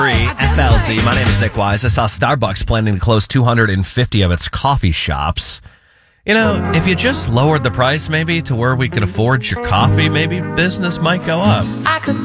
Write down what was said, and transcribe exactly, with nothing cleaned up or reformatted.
F L Z. My name is Nick Wise. I saw Starbucks planning to close two hundred fifty of its coffee shops. You know, if you just lowered the price maybe to where we could afford your coffee, maybe business might go up.